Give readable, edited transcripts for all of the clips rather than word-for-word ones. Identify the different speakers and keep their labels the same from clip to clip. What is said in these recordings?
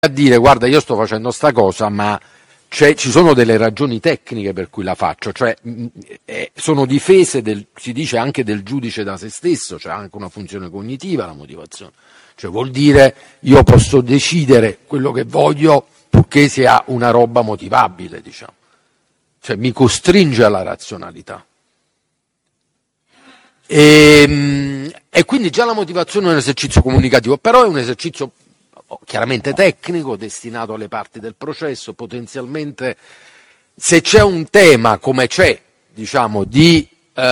Speaker 1: a dire guarda io sto facendo sta cosa ma ci sono delle ragioni tecniche per cui la faccio, cioè sono difese si dice anche del giudice da se stesso, c'è anche una funzione cognitiva la motivazione, cioè vuol dire io posso decidere quello che voglio purché sia una roba motivabile, diciamo, cioè mi costringe alla razionalità. E quindi già la motivazione è un esercizio comunicativo, però è un esercizio chiaramente tecnico, destinato alle parti del processo, potenzialmente se c'è un tema come c'è, diciamo, di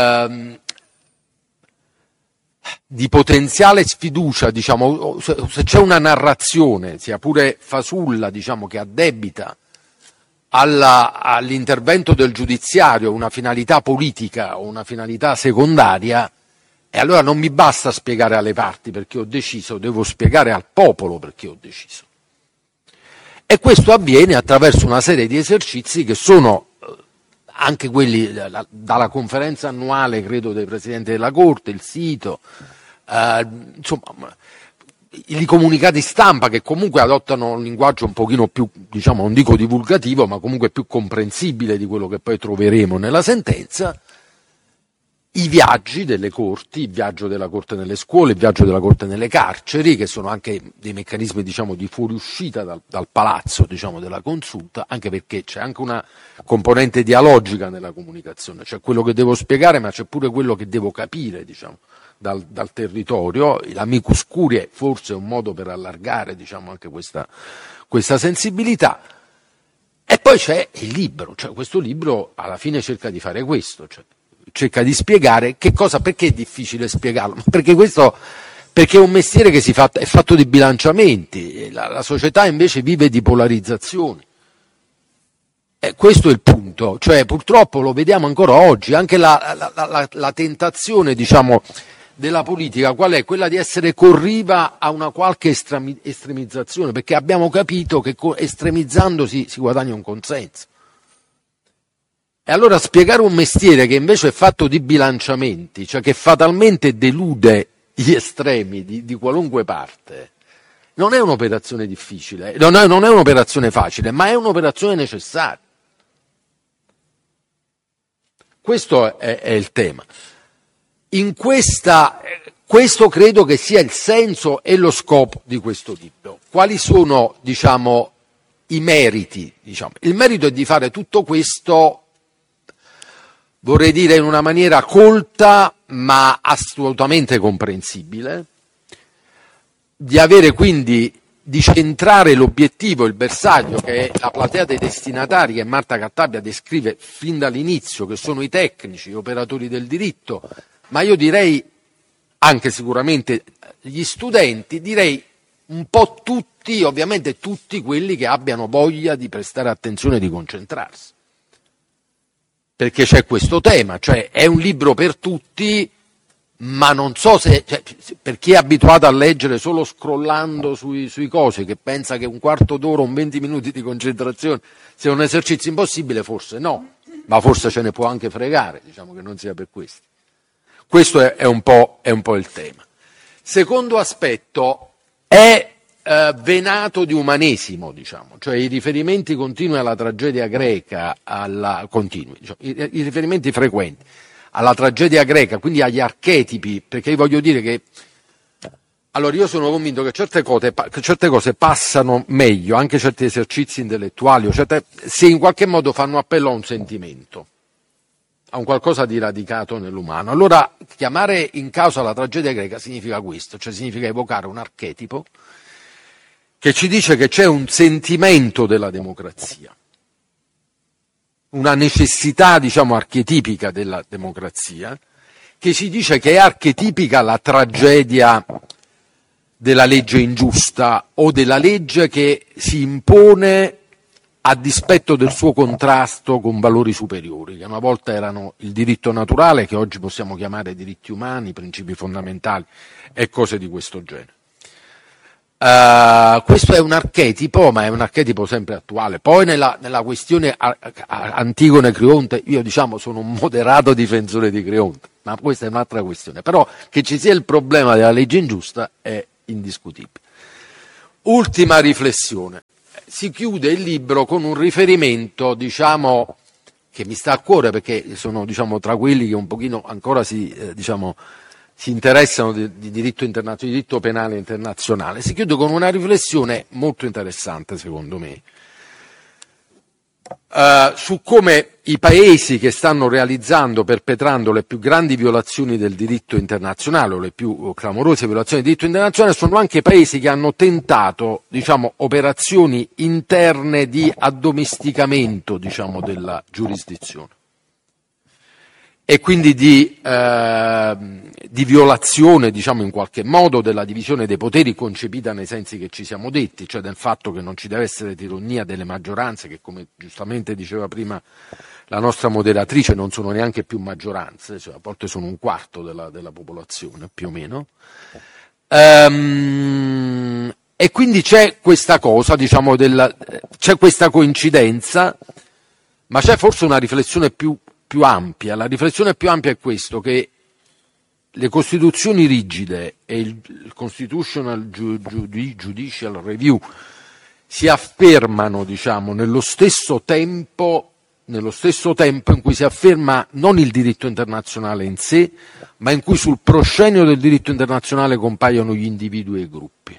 Speaker 1: potenziale sfiducia, diciamo, se c'è una narrazione, sia pure fasulla, diciamo, che addebita all'intervento del giudiziario una finalità politica o una finalità secondaria, e allora non mi basta spiegare alle parti perché ho deciso, devo spiegare al popolo perché ho deciso. E questo avviene attraverso una serie di esercizi che sono anche quelli dalla conferenza annuale, credo, dei presidenti della Corte, il sito, insomma, i comunicati stampa che comunque adottano un linguaggio un pochino più, diciamo, non dico divulgativo, ma comunque più comprensibile di quello che poi troveremo nella sentenza, i viaggi delle corti, il viaggio della Corte nelle scuole, il viaggio della Corte nelle carceri, che sono anche dei meccanismi, diciamo, di fuoriuscita dal palazzo, diciamo, della consulta, anche perché c'è anche una componente dialogica nella comunicazione, c'è quello che devo spiegare, ma c'è pure quello che devo capire, diciamo, dal territorio. L'amicus curiae forse è un modo per allargare, diciamo, anche questa sensibilità. E poi c'è il libro, cioè questo libro alla fine cerca di fare questo, cioè cerca di spiegare che cosa, perché è difficile spiegarlo, perché è un mestiere che è fatto di bilanciamenti, la società invece vive di polarizzazioni. E questo è il punto, cioè purtroppo lo vediamo ancora oggi, anche la tentazione, diciamo, della politica qual è? Quella di essere corriva a una qualche estremizzazione, perché abbiamo capito che estremizzandosi si guadagna un consenso. E allora spiegare un mestiere che invece è fatto di bilanciamenti, cioè che fatalmente delude gli estremi di qualunque parte, non è un'operazione difficile, non è un'operazione facile, ma è un'operazione necessaria. Questo è il tema. Questo credo che sia il senso e lo scopo di questo libro. Quali sono, diciamo, i meriti? Diciamo? Il merito è di fare tutto questo, vorrei dire in una maniera colta ma assolutamente comprensibile, di avere quindi, di centrare l'obiettivo, il bersaglio, che è la platea dei destinatari che Marta Cartabia descrive fin dall'inizio, che sono i tecnici, gli operatori del diritto, ma io direi anche sicuramente gli studenti, direi un po' tutti, ovviamente tutti quelli che abbiano voglia di prestare attenzione e di concentrarsi. Perché c'è questo tema, cioè è un libro per tutti, ma non so se, cioè, per chi è abituato a leggere solo scrollando sui cosi, che pensa che un quarto d'ora, un 20 minuti di concentrazione sia un esercizio impossibile, forse no, ma forse ce ne può anche fregare, diciamo che non sia per questi. Questo è un po' il tema. Secondo aspetto è venato di umanesimo, diciamo, cioè i riferimenti continui alla tragedia greca, diciamo, i riferimenti frequenti alla tragedia greca, quindi agli archetipi, perché io voglio dire che, allora io sono convinto che certe cose passano meglio, anche certi esercizi intellettuali, se in qualche modo fanno appello a un sentimento, a un qualcosa di radicato nell'umano. Allora chiamare in causa la tragedia greca significa questo, cioè significa evocare un archetipo che ci dice che c'è un sentimento della democrazia, una necessità, diciamo, archetipica della democrazia, che ci dice che è archetipica la tragedia della legge ingiusta o della legge che si impone a dispetto del suo contrasto con valori superiori, che una volta erano il diritto naturale, che oggi possiamo chiamare diritti umani, principi fondamentali e cose di questo genere. Questo è un archetipo, ma è un archetipo sempre attuale. Poi nella questione Antigone e Creonte, io, diciamo, sono un moderato difensore di Creonte, ma questa è un'altra questione. Però che ci sia il problema della legge ingiusta è indiscutibile. ultima riflessione. Si chiude il libro con un riferimento, diciamo, che mi sta a cuore perché sono, diciamo, tra quelli che un pochino ancora si interessano di diritto internazionale, di diritto penale internazionale. Si chiude con una riflessione molto interessante, secondo me, su come i paesi che stanno perpetrando le più grandi violazioni del diritto internazionale o le più clamorose violazioni del diritto internazionale sono anche paesi che hanno tentato, diciamo, operazioni interne di addomesticamento, diciamo, della giurisdizione e quindi di violazione, diciamo, in qualche modo della divisione dei poteri concepita nei sensi che ci siamo detti, cioè del fatto che non ci deve essere tirannia delle maggioranze che, come giustamente diceva prima la nostra moderatrice, non sono neanche più maggioranze, cioè a volte sono un quarto della popolazione più o meno, e quindi c'è questa cosa, diciamo, c'è questa coincidenza, ma c'è forse una riflessione più ampia. La riflessione più ampia è questo, che le costituzioni rigide e il Constitutional Judicial Review si affermano, diciamo, nello stesso tempo in cui si afferma non il diritto internazionale in sé, ma in cui sul proscenio del diritto internazionale compaiono gli individui e i gruppi.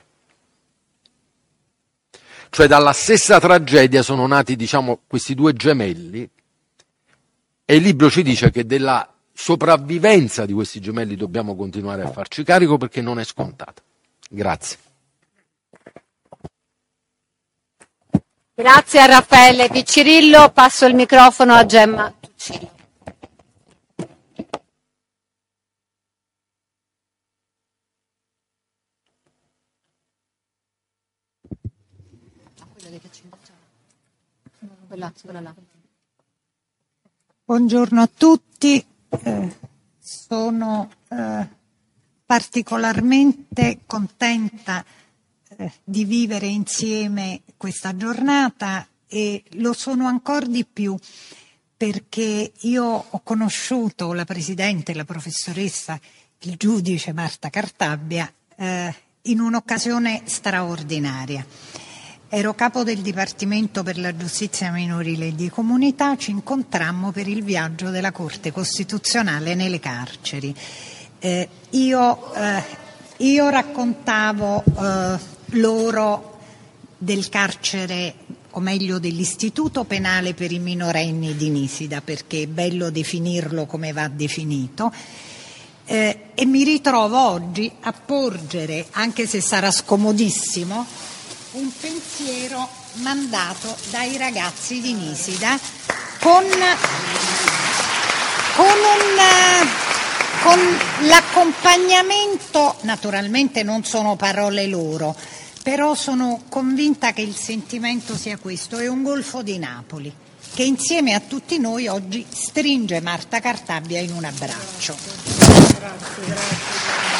Speaker 1: Cioè dalla stessa tragedia sono nati, diciamo, questi due gemelli, e il libro ci dice che della sopravvivenza di questi gemelli dobbiamo continuare a farci carico perché non è scontata. Grazie.
Speaker 2: Grazie a Raffaele Piccirillo. Passo il microfono a Gemma Tuccillo.
Speaker 3: Buongiorno a tutti, sono particolarmente contenta di vivere insieme questa giornata e lo sono ancora di più perché io ho conosciuto la Presidente, la professoressa, il giudice Marta Cartabia in un'occasione straordinaria. Ero capo del Dipartimento per la Giustizia Minorile e di Comunità, ci incontrammo per il viaggio della Corte Costituzionale nelle carceri. Io raccontavo loro del carcere, o meglio dell'istituto penale per i minorenni di Nisida, perché è bello definirlo come va definito, e mi ritrovo oggi a porgere, anche se sarà scomodissimo, un pensiero mandato dai ragazzi di Nisida con l'accompagnamento, naturalmente non sono parole loro, però sono convinta che il sentimento sia questo, è un golfo di Napoli che insieme a tutti noi oggi stringe Marta Cartabia in un abbraccio. Grazie.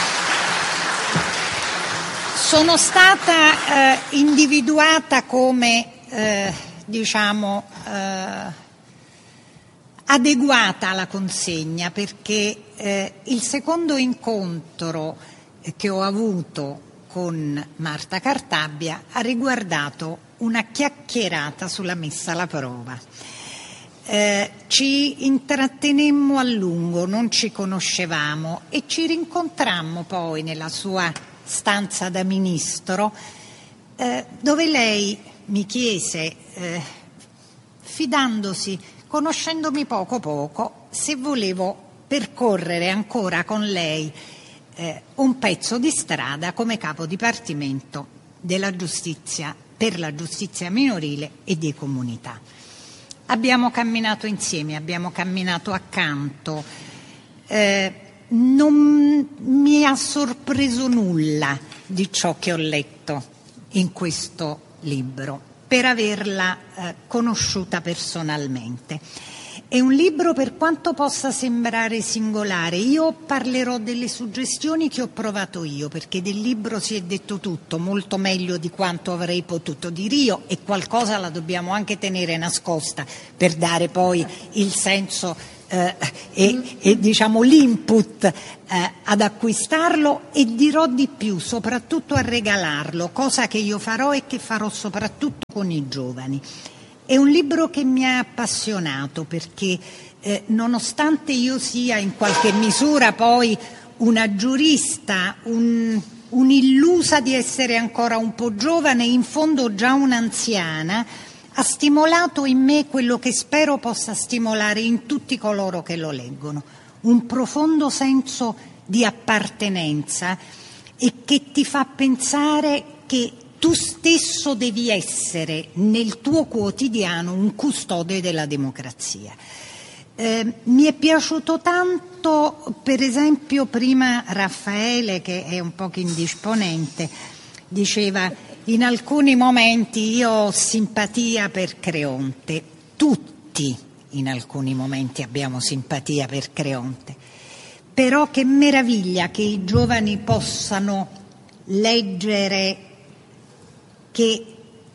Speaker 3: Sono stata individuata come adeguata alla consegna perché il secondo incontro che ho avuto con Marta Cartabia ha riguardato una chiacchierata sulla messa alla prova. Ci intrattenemmo a lungo, non ci conoscevamo e ci rincontrammo poi nella sua stanza da ministro, dove lei mi chiese, fidandosi, conoscendomi poco, se volevo percorrere ancora con lei un pezzo di strada come capo dipartimento della giustizia per la giustizia minorile e di comunità. Abbiamo camminato insieme, abbiamo camminato accanto. Non mi ha sorpreso nulla di ciò che ho letto in questo libro, per averla conosciuta personalmente. È un libro, per quanto possa sembrare singolare, io parlerò delle suggestioni che ho provato io, perché del libro si è detto tutto, molto meglio di quanto avrei potuto dire io, e qualcosa la dobbiamo anche tenere nascosta per dare poi il senso e diciamo l'input ad acquistarlo, e dirò di più, soprattutto a regalarlo, cosa che io farò e che farò soprattutto con i giovani. È un libro che mi ha appassionato perché nonostante io sia in qualche misura poi una giurista, un'illusa di essere ancora un po' giovane, in fondo già un'anziana, ha stimolato in me quello che spero possa stimolare in tutti coloro che lo leggono, un profondo senso di appartenenza, e che ti fa pensare che tu stesso devi essere nel tuo quotidiano un custode della democrazia. Mi è piaciuto tanto, per esempio, prima Raffaele, che è un poco indisponente, diceva: in alcuni momenti io ho simpatia per Creonte. Tutti in alcuni momenti abbiamo simpatia per Creonte. Però che meraviglia che i giovani possano leggere che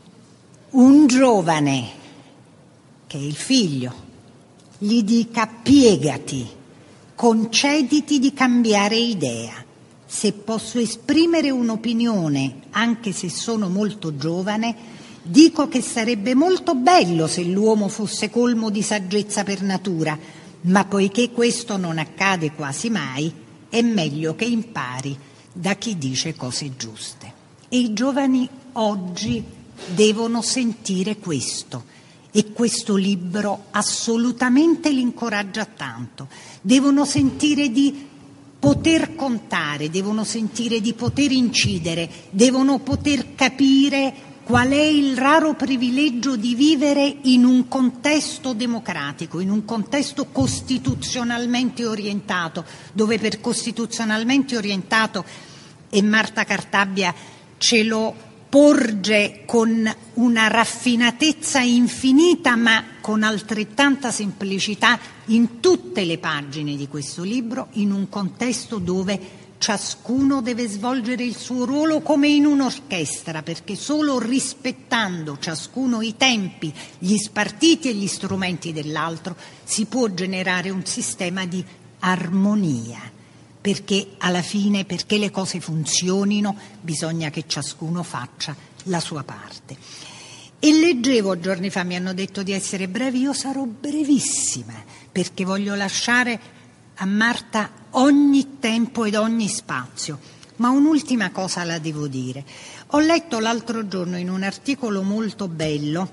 Speaker 3: un giovane, che è il figlio, gli dica: piegati, concediti di cambiare idea. Se posso esprimere un'opinione, anche se sono molto giovane, dico che sarebbe molto bello se l'uomo fosse colmo di saggezza per natura, ma poiché questo non accade quasi mai, è meglio che impari da chi dice cose giuste. E i giovani oggi devono sentire questo, e questo libro assolutamente li incoraggia tanto. Devono sentire di poter contare, devono sentire di poter incidere, devono poter capire qual è il raro privilegio di vivere in un contesto democratico, in un contesto costituzionalmente orientato, dove per costituzionalmente orientato, e Marta Cartabia ce lo porge con una raffinatezza infinita, ma con altrettanta semplicità in tutte le pagine di questo libro, in un contesto dove ciascuno deve svolgere il suo ruolo come in un'orchestra, perché solo rispettando ciascuno i tempi, gli spartiti e gli strumenti dell'altro si può generare un sistema di armonia. Perché alla fine, perché le cose funzionino, bisogna che ciascuno faccia la sua parte. E leggevo giorni fa, mi hanno detto di essere brevi, io sarò brevissima, perché voglio lasciare a Marta ogni tempo ed ogni spazio. Ma un'ultima cosa la devo dire. Ho letto l'altro giorno in un articolo molto bello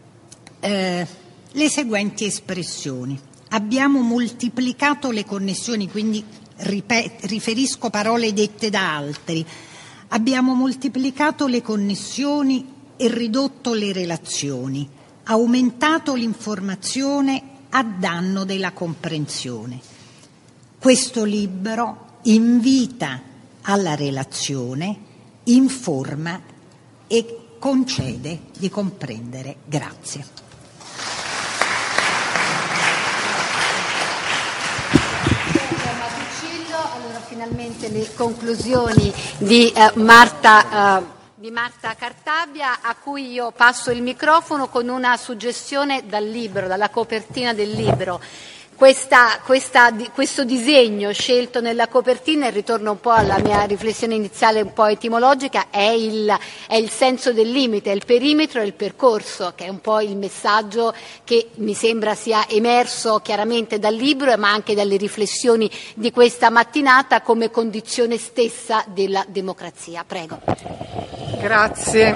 Speaker 3: le seguenti espressioni: abbiamo moltiplicato le connessioni, quindi riferisco parole dette da altri. Abbiamo moltiplicato le connessioni e ridotto le relazioni, aumentato l'informazione a danno della comprensione. Questo libro invita alla relazione, informa e concede di comprendere. Grazie.
Speaker 2: Finalmente le conclusioni di Marta Cartabia, a cui io passo il microfono con una suggestione dal libro, dalla copertina del libro. Questo disegno scelto nella copertina, e ritorno un po' alla mia riflessione iniziale un po' etimologica, è il senso del limite, è il perimetro e il percorso, che è un po' il messaggio che mi sembra sia emerso chiaramente dal libro, ma anche dalle riflessioni di questa mattinata, come condizione stessa della democrazia. Prego.
Speaker 4: Grazie.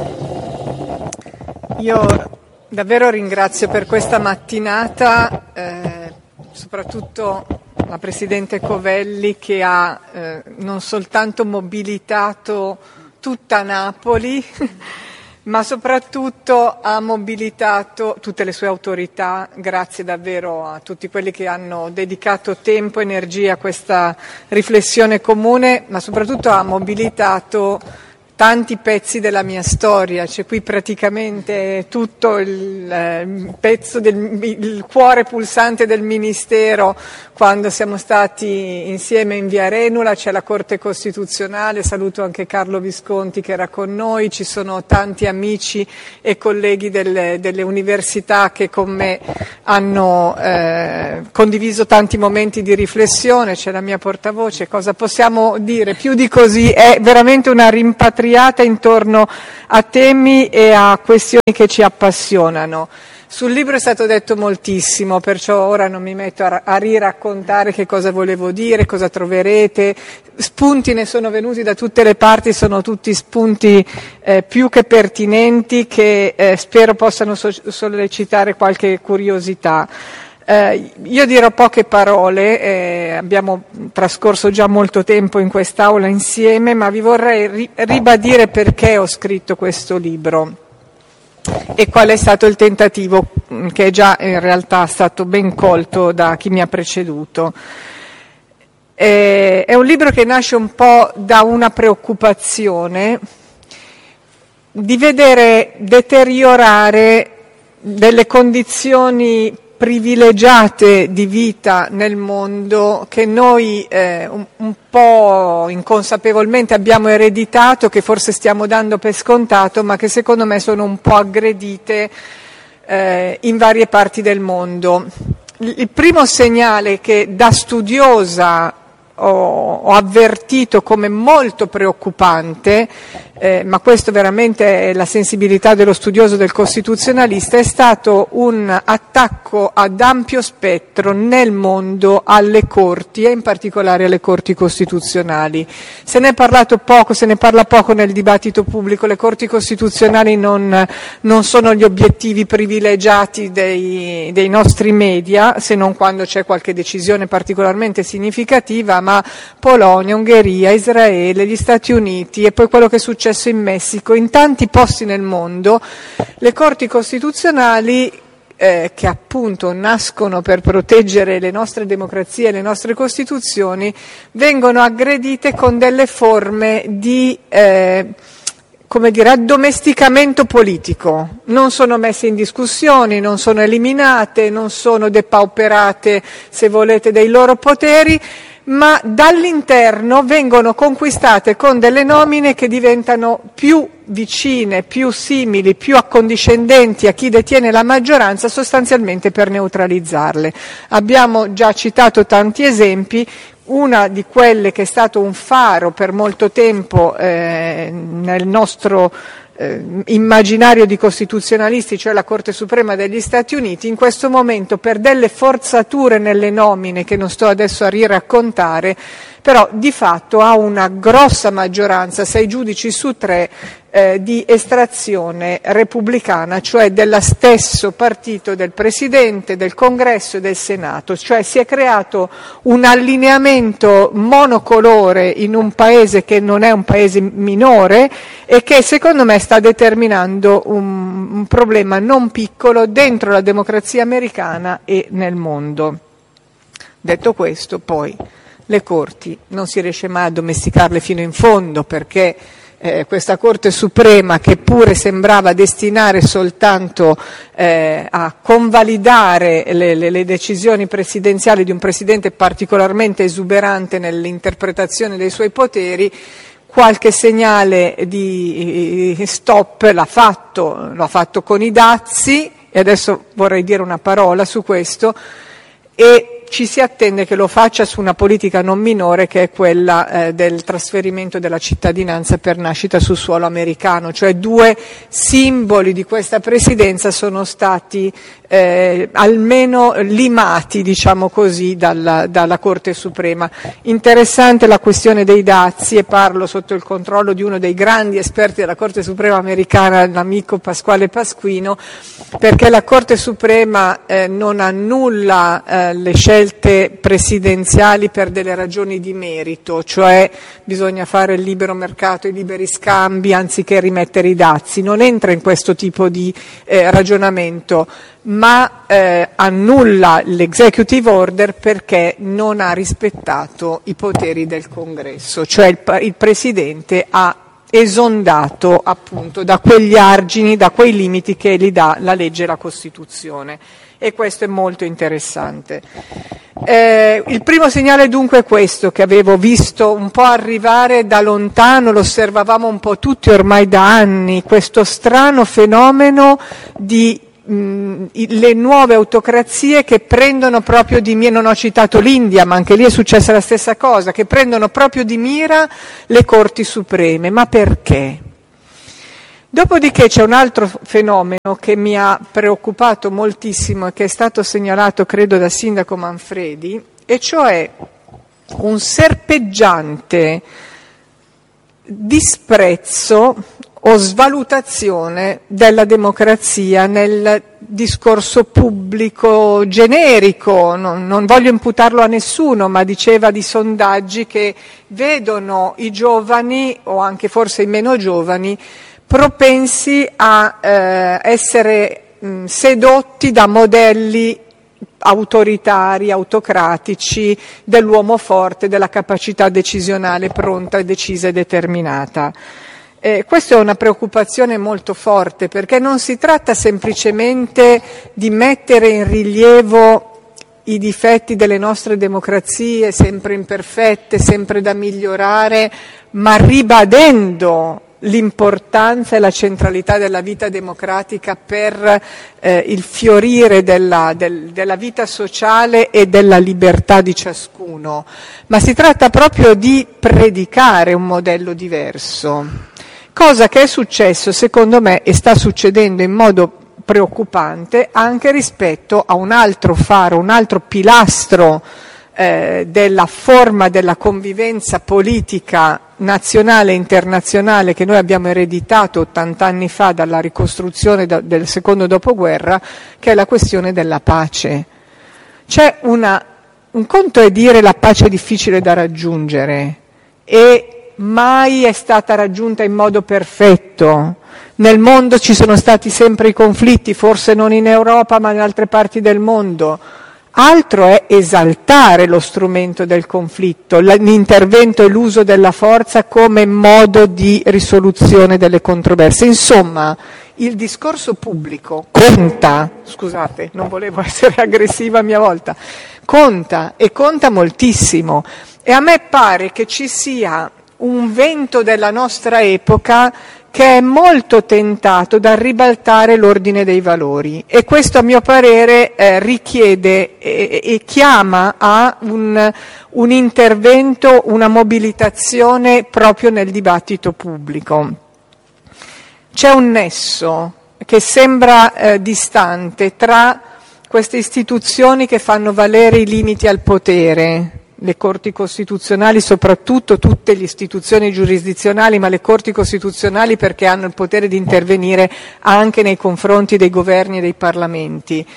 Speaker 4: Io davvero ringrazio per questa mattinata, soprattutto la Presidente Covelli, che ha non soltanto mobilitato tutta Napoli, ma soprattutto ha mobilitato tutte le sue autorità. Grazie davvero a tutti quelli che hanno dedicato tempo e energia a questa riflessione comune, ma soprattutto ha mobilitato tanti pezzi della mia storia, c'è qui praticamente tutto il pezzo il cuore pulsante del Ministero quando siamo stati insieme in via Arenula, c'è la Corte Costituzionale, saluto anche Carlo Visconti che era con noi, ci sono tanti amici e colleghi delle università che con me hanno condiviso tanti momenti di riflessione, c'è la mia portavoce, cosa possiamo dire più di così? È veramente una rimpatriata intorno a temi e a questioni che ci appassionano. Sul libro è stato detto moltissimo, perciò ora non mi metto a riraccontare che cosa volevo dire, cosa troverete. Spunti ne sono venuti da tutte le parti, sono tutti spunti più che pertinenti che spero possano sollecitare qualche curiosità. Io dirò poche parole, abbiamo trascorso già molto tempo in quest'aula insieme, ma vi vorrei ribadire perché ho scritto questo libro e qual è stato il tentativo, che è già in realtà stato ben colto da chi mi ha preceduto. È un libro che nasce un po' da una preoccupazione di vedere deteriorare delle condizioni privilegiate di vita nel mondo che noi un po' inconsapevolmente abbiamo ereditato, che forse stiamo dando per scontato, ma che secondo me sono un po' aggredite in varie parti del mondo. Il primo segnale che da studiosa ho avvertito come molto preoccupante, ma questo veramente è la sensibilità dello studioso, del costituzionalista, è stato un attacco ad ampio spettro nel mondo alle corti e in particolare alle corti costituzionali. Se ne è parlato poco, se ne parla poco nel dibattito pubblico, le corti costituzionali non sono gli obiettivi privilegiati dei nostri media, se non quando c'è qualche decisione particolarmente significativa, ma Polonia, Ungheria, Israele, gli Stati Uniti e poi quello che è successo in Messico, in tanti posti nel mondo, le corti costituzionali che appunto nascono per proteggere le nostre democrazie e le nostre costituzioni, vengono aggredite con delle forme di addomesticamento politico. Non sono messe in discussione, non sono eliminate, non sono depauperate, se volete, dei loro poteri, ma dall'interno vengono conquistate con delle nomine che diventano più vicine, più simili, più accondiscendenti a chi detiene la maggioranza, sostanzialmente per neutralizzarle. Abbiamo già citato tanti esempi. Una di quelle che è stato un faro per molto tempo nel nostro immaginario di costituzionalisti, cioè la Corte Suprema degli Stati Uniti, in questo momento per delle forzature nelle nomine che non sto adesso a riraccontare, però di fatto ha una grossa maggioranza, 6 giudici su 3, di estrazione repubblicana, cioè dello stesso partito del Presidente, del Congresso e del Senato, cioè si è creato un allineamento monocolore in un paese che non è un paese minore e che secondo me sta determinando un problema non piccolo dentro la democrazia americana e nel mondo. Detto questo, poi le corti non si riesce mai a domesticarle fino in fondo, perché questa Corte Suprema, che pure sembrava destinare soltanto a convalidare le decisioni presidenziali di un presidente particolarmente esuberante nell'interpretazione dei suoi poteri, qualche segnale di stop l'ha fatto con i dazi, e adesso vorrei dire una parola su questo, e ci si attende che lo faccia su una politica non minore, che è quella del trasferimento della cittadinanza per nascita sul suolo americano, cioè 2 simboli di questa presidenza sono stati almeno limati, diciamo così, dalla Corte Suprema. Interessante la questione dei dazi, e parlo sotto il controllo di uno dei grandi esperti della Corte Suprema americana, l'amico Pasquale Pasquino, perché la Corte Suprema non annulla le scelte presidenziali per delle ragioni di merito, cioè bisogna fare il libero mercato, i liberi scambi anziché rimettere i dazi, non entra in questo tipo di ragionamento, ma annulla l'executive order perché non ha rispettato i poteri del Congresso, cioè il Presidente ha esondato appunto da quegli argini, da quei limiti che gli dà la legge e la Costituzione, e questo è molto interessante. Il primo segnale dunque è questo, che avevo visto un po' arrivare da lontano, lo osservavamo un po' tutti ormai da anni, questo strano fenomeno di le nuove autocrazie che prendono proprio di mira, non ho citato l'India, ma anche lì è successa la stessa cosa, che prendono proprio di mira le Corti Supreme. Ma perché? Dopodiché c'è un altro fenomeno che mi ha preoccupato moltissimo e che è stato segnalato, credo, dal sindaco Manfredi, e cioè un serpeggiante disprezzo o svalutazione della democrazia nel discorso pubblico generico. Non voglio imputarlo a nessuno, ma diceva di sondaggi che vedono i giovani, o anche forse i meno giovani, propensi a essere sedotti da modelli autoritari, autocratici, dell'uomo forte, della capacità decisionale pronta, decisa e determinata. Questa è una preoccupazione molto forte, perché non si tratta semplicemente di mettere in rilievo i difetti delle nostre democrazie, sempre imperfette, sempre da migliorare, ma ribadendo l'importanza e la centralità della vita democratica per il fiorire della vita sociale e della libertà di ciascuno, ma si tratta proprio di predicare un modello diverso. Cosa che è successo, secondo me, e sta succedendo in modo preoccupante anche rispetto a un altro faro, un altro pilastro della forma della convivenza politica nazionale e internazionale che noi abbiamo ereditato 80 anni fa dalla ricostruzione del secondo dopoguerra, che è la questione della pace. C'è un conto è dire la pace è difficile da raggiungere e mai è stata raggiunta in modo perfetto. Nel mondo ci sono stati sempre i conflitti, forse non in Europa ma in altre parti del mondo. Altro è esaltare lo strumento del conflitto, l'intervento e l'uso della forza come modo di risoluzione delle controversie. Insomma, il discorso pubblico conta, scusate, non volevo essere aggressiva a mia volta, conta e conta moltissimo, e a me pare che ci sia un vento della nostra epoca che è molto tentato dal ribaltare l'ordine dei valori, e questo a mio parere richiede e chiama a un intervento, una mobilitazione proprio nel dibattito pubblico. C'è un nesso che sembra distante tra queste istituzioni che fanno valere i limiti al potere, le corti costituzionali, soprattutto tutte le istituzioni giurisdizionali, ma le corti costituzionali perché hanno il potere di intervenire anche nei confronti dei governi e dei parlamenti.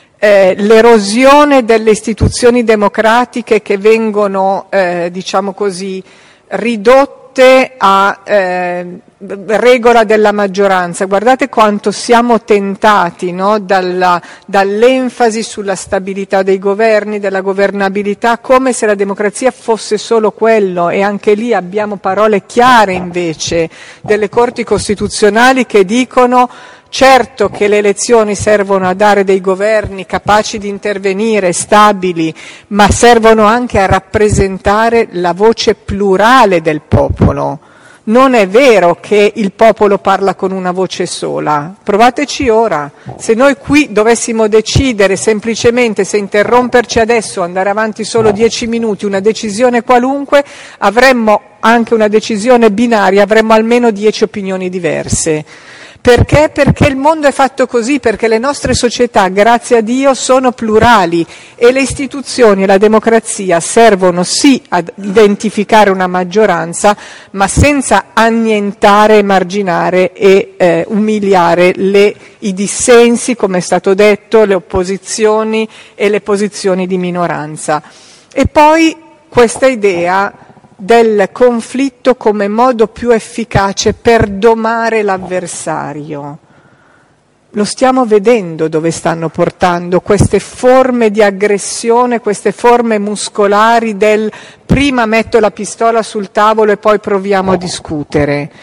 Speaker 4: L'erosione delle istituzioni democratiche che vengono, diciamo così, ridotte a regola della maggioranza. Guardate quanto siamo tentati, no? Dall'enfasi sulla stabilità dei governi, della governabilità, come se la democrazia fosse solo quello, e anche lì abbiamo parole chiare invece delle corti costituzionali che dicono: certo che le elezioni servono a dare dei governi capaci di intervenire, stabili, ma servono anche a rappresentare la voce plurale del popolo. Non è vero che il popolo parla con una voce sola. Provateci ora. Se noi qui dovessimo decidere semplicemente se interromperci adesso o andare avanti solo 10 minuti, una decisione qualunque, avremmo anche una decisione binaria, avremmo almeno 10 opinioni diverse. Perché? Perché il mondo è fatto così, perché le nostre società, grazie a Dio, sono plurali, e le istituzioni e la democrazia servono sì ad identificare una maggioranza, ma senza annientare, emarginare e umiliare i dissensi, come è stato detto, le opposizioni e le posizioni di minoranza. E poi questa idea del conflitto come modo più efficace per domare l'avversario. Lo stiamo vedendo dove stanno portando queste forme di aggressione, queste forme muscolari del prima metto la pistola sul tavolo e poi proviamo a discutere.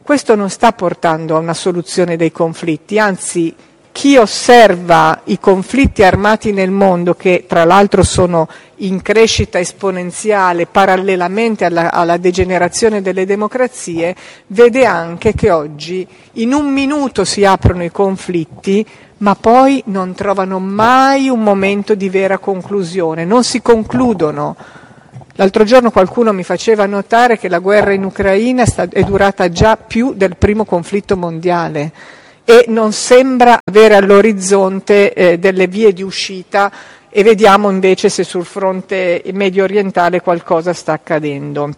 Speaker 4: questo non sta portando a una soluzione dei conflitti, anzi chi osserva i conflitti armati nel mondo, che tra l'altro sono in crescita esponenziale parallelamente alla degenerazione delle democrazie, vede anche che oggi in un minuto si aprono i conflitti, ma poi non trovano mai un momento di vera conclusione, non si concludono. L'altro giorno qualcuno mi faceva notare che la guerra in Ucraina è durata già più del primo conflitto mondiale e non sembra avere all'orizzonte delle vie di uscita, e vediamo invece se sul fronte medio orientale qualcosa sta accadendo.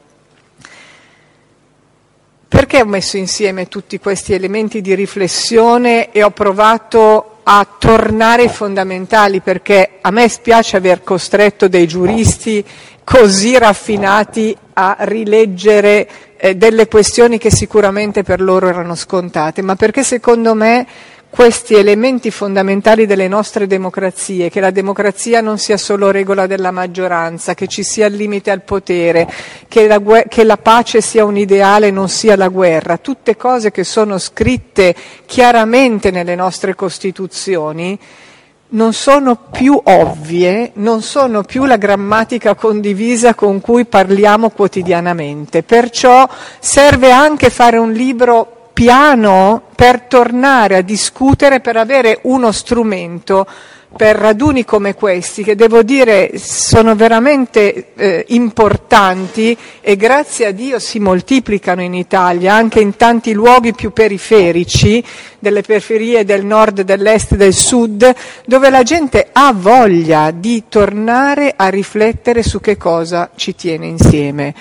Speaker 4: Perché ho messo insieme tutti questi elementi di riflessione e ho provato a tornare ai fondamentali? Perché a me spiace aver costretto dei giuristi così raffinati a rileggere delle questioni che sicuramente per loro erano scontate, ma perché secondo me questi elementi fondamentali delle nostre democrazie, che la democrazia non sia solo regola della maggioranza, che ci sia il limite al potere, che la pace sia un ideale e non sia la guerra, tutte cose che sono scritte chiaramente nelle nostre Costituzioni, non sono più ovvie, non sono più la grammatica condivisa con cui parliamo quotidianamente. Perciò serve anche fare un libro piano per tornare a discutere, per avere uno strumento per raduni come questi, che devo dire sono veramente importanti e grazie a Dio si moltiplicano in Italia, anche in tanti luoghi più periferici, delle periferie del nord, dell'est, del sud, dove la gente ha voglia di tornare a riflettere su che cosa ci tiene insieme.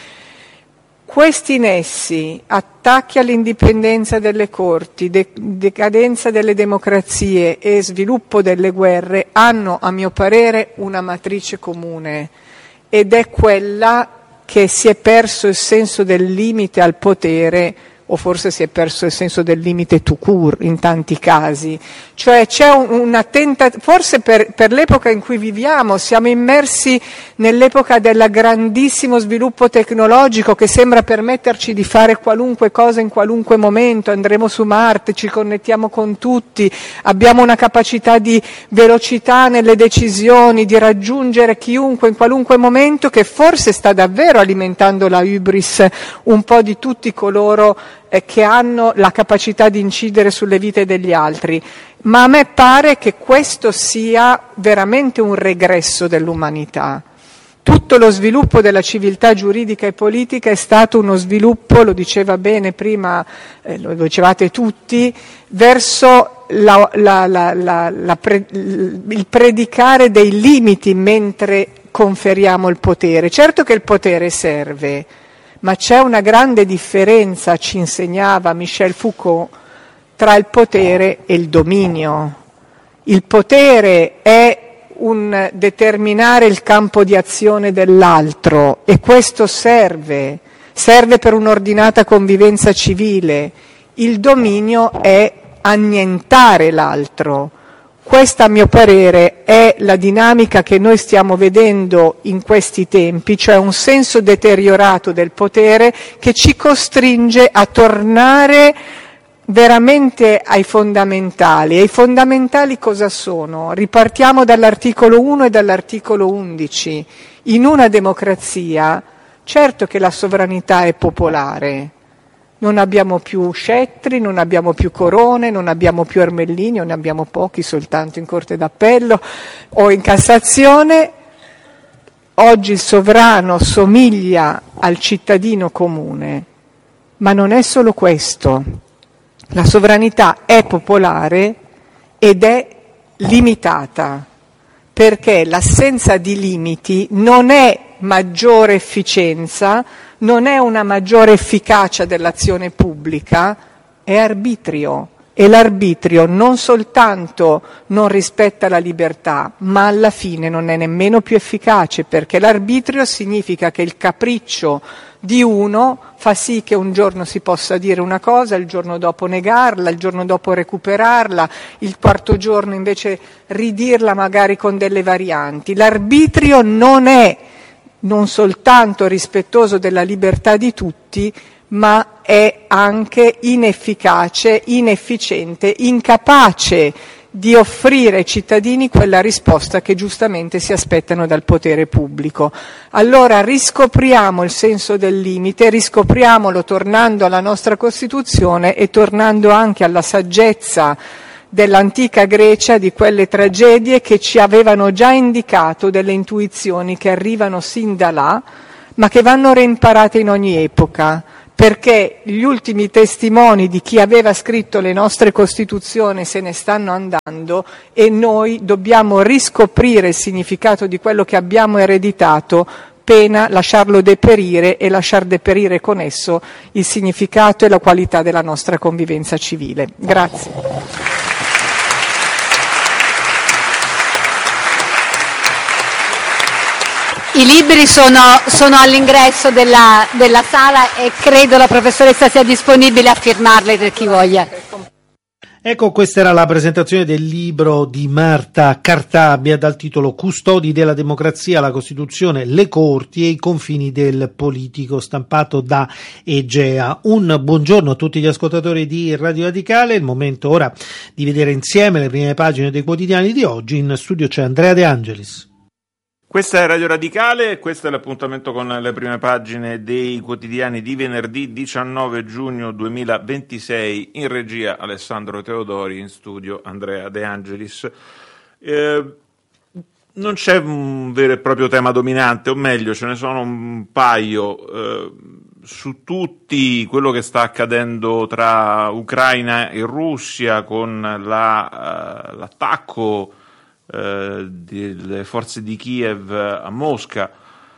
Speaker 4: Questi nessi, attacchi all'indipendenza delle corti, decadenza delle democrazie e sviluppo delle guerre hanno, a mio parere, una matrice comune, ed è quella che si è perso il senso del limite al potere, o forse si è perso il senso del limite tout court in tanti casi. Cioè c'è una forse per l'epoca in cui viviamo, siamo immersi nell'epoca del grandissimo sviluppo tecnologico che sembra permetterci di fare qualunque cosa in qualunque momento, andremo su Marte, ci connettiamo con tutti, abbiamo una capacità di velocità nelle decisioni, di raggiungere chiunque in qualunque momento, che forse sta davvero alimentando la hubris un po' di tutti coloro che hanno la capacità di incidere sulle vite degli altri, ma a me pare che questo sia veramente un regresso dell'umanità. Tutto lo sviluppo della civiltà giuridica e politica è stato uno sviluppo, lo diceva bene prima, lo dicevate tutti, verso il predicare dei limiti mentre conferiamo il potere. Certo che il potere serve, ma c'è una grande differenza, ci insegnava Michel Foucault, tra il potere e il dominio. Il potere è un determinare il campo di azione dell'altro e questo serve per un'ordinata convivenza civile. Il dominio è annientare l'altro. Questa, a mio parere, è la dinamica che noi stiamo vedendo in questi tempi, cioè un senso deteriorato del potere che ci costringe a tornare veramente ai fondamentali. E i fondamentali cosa sono? Ripartiamo dall'articolo 1 e dall'articolo 11. In una democrazia, certo che la sovranità è popolare. Non abbiamo più scettri, non abbiamo più corone, non abbiamo più ermellini, o ne abbiamo pochi soltanto in Corte d'Appello o in Cassazione. Oggi il sovrano somiglia al cittadino comune, ma non è solo questo. La sovranità è popolare ed è limitata, perché l'assenza di limiti non è maggiore efficienza, non è una maggiore efficacia dell'azione pubblica, è arbitrio. E l'arbitrio non soltanto non rispetta la libertà, ma alla fine non è nemmeno più efficace, perché l'arbitrio significa che il capriccio di uno fa sì che un giorno si possa dire una cosa, il giorno dopo negarla, il giorno dopo recuperarla, il quarto giorno invece ridirla magari con delle varianti. L'arbitrio non è non soltanto rispettoso della libertà di tutti, ma è anche inefficace, inefficiente, incapace di offrire ai cittadini quella risposta che giustamente si aspettano dal potere pubblico. Allora riscopriamo il senso del limite, riscopriamolo tornando alla nostra Costituzione e tornando anche alla saggezza dell'antica Grecia, di quelle tragedie che ci avevano già indicato delle intuizioni che arrivano sin da là, ma che vanno reimparate in ogni epoca, perché gli ultimi testimoni di chi aveva scritto le nostre Costituzioni se ne stanno andando e noi dobbiamo riscoprire il significato di quello che abbiamo ereditato, pena lasciarlo deperire e lasciar deperire con esso il significato e la qualità della nostra convivenza civile. Grazie.
Speaker 2: I libri sono all'ingresso della sala e credo la professoressa sia disponibile a firmarli per chi voglia.
Speaker 5: Ecco, questa era la presentazione del libro di Marta Cartabia dal titolo Custodi della democrazia, la Costituzione, le Corti e i confini del politico, stampato da Egea. Un buongiorno a tutti gli ascoltatori di Radio Radicale, il momento ora di vedere insieme le prime pagine dei quotidiani di oggi. In studio c'è Andrea De Angelis.
Speaker 6: Questa è Radio Radicale e questo è l'appuntamento con le prime pagine dei quotidiani di venerdì 19 giugno 2026, in regia Alessandro Teodori, in studio Andrea De Angelis. Non c'è un vero e proprio tema dominante, o meglio ce ne sono un paio su tutti. Quello che sta accadendo tra Ucraina e Russia con l'attacco delle forze di Kiev a Mosca,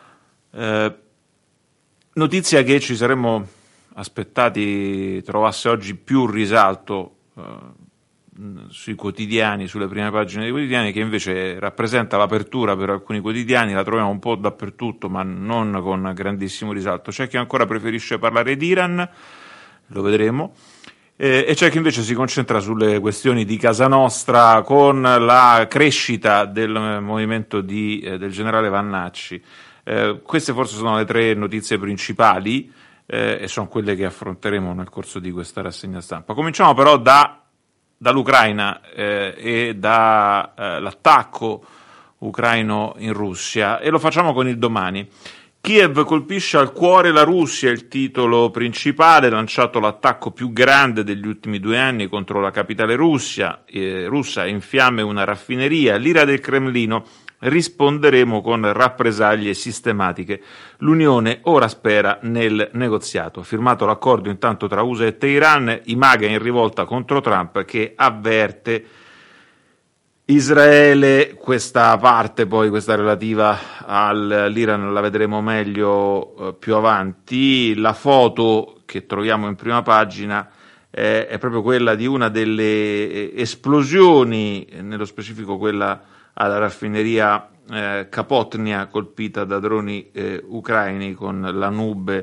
Speaker 6: notizia che ci saremmo aspettati trovasse oggi più risalto sui quotidiani, sulle prime pagine dei quotidiani, che invece rappresenta l'apertura per alcuni quotidiani. La troviamo un po' dappertutto, ma non con grandissimo risalto. C'è chi ancora preferisce parlare di Iran, lo vedremo, e c'è chi invece si concentra sulle questioni di casa nostra, con la crescita del movimento del generale Vannacci. Queste forse sono le tre notizie principali e sono quelle che affronteremo nel corso di questa rassegna stampa. Cominciamo però dall'Ucraina e dall'attacco ucraino in Russia, e lo facciamo con il Domani. Kiev colpisce al cuore la Russia, il titolo principale. Lanciato l'attacco più grande degli ultimi 2 anni contro la capitale russa, in fiamme una raffineria. L'ira del Cremlino: risponderemo con rappresaglie sistematiche. L'Unione ora spera nel negoziato. Firmato l'accordo intanto tra USA e Teheran, i MAGA in rivolta contro Trump, che avverte Israele. Questa parte poi, questa relativa all'Iran, la vedremo meglio più avanti. La foto che troviamo in prima pagina è proprio quella di una delle esplosioni, nello specifico quella alla raffineria Kapotnia, colpita da droni ucraini, con la nube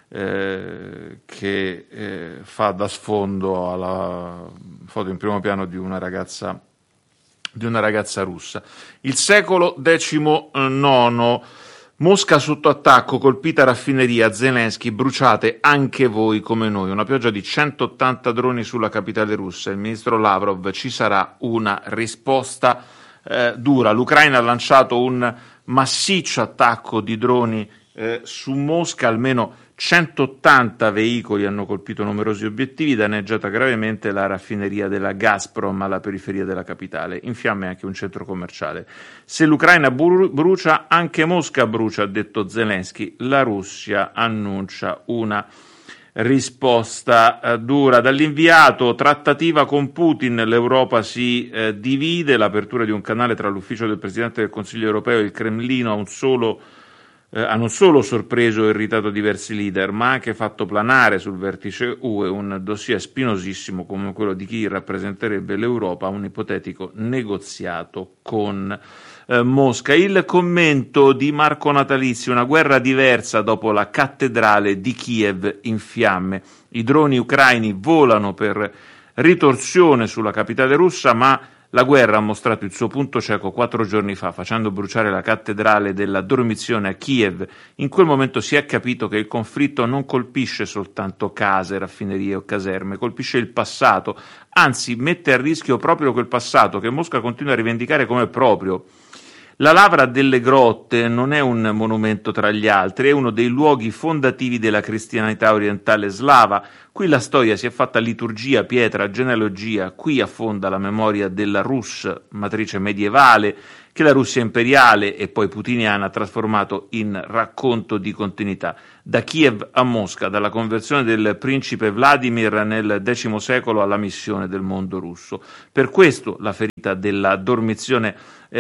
Speaker 6: che fa da sfondo alla foto in primo piano di una ragazza russa. Il Secolo XIX. Mosca sotto attacco, colpita raffineria, Zelensky: bruciate anche voi come noi. Una pioggia di 180 droni sulla capitale russa. Il ministro Lavrov: ci sarà una risposta dura. L'Ucraina ha lanciato un massiccio attacco di droni su Mosca. Almeno 180 veicoli hanno colpito numerosi obiettivi, danneggiata gravemente la raffineria della Gazprom alla periferia della capitale. In fiamme anche un centro commerciale. Se l'Ucraina brucia, anche Mosca brucia, ha detto Zelensky. La Russia annuncia una risposta dura. Dall'inviato: trattativa con Putin, l'Europa si divide. L'apertura di un canale tra l'ufficio del Presidente del Consiglio europeo e il Cremlino ha non solo sorpreso e irritato diversi leader, ma anche fatto planare sul vertice UE un dossier spinosissimo come quello di chi rappresenterebbe l'Europa a un ipotetico negoziato con Mosca. Il commento di Marco Natalizio: una guerra diversa dopo la cattedrale di Kiev in fiamme. I droni ucraini volano per ritorsione sulla capitale russa, ma La guerra ha mostrato il suo punto cieco 4 giorni fa, facendo bruciare la cattedrale della dormizione a Kiev. In quel momento si è capito che il conflitto non colpisce soltanto case, raffinerie o caserme, colpisce il passato, anzi mette a rischio proprio quel passato che Mosca continua a rivendicare come proprio. La Lavra delle Grotte non è un monumento tra gli altri, è uno dei luoghi fondativi della cristianità orientale slava. Qui la storia si è fatta liturgia, pietra, genealogia, qui affonda la memoria della Rus, matrice medievale, che la Russia imperiale e poi putiniana ha trasformato in racconto di continuità. Da Kiev a Mosca, dalla conversione del principe Vladimir nel X secolo alla missione del mondo russo. Per questo la ferita della dormizione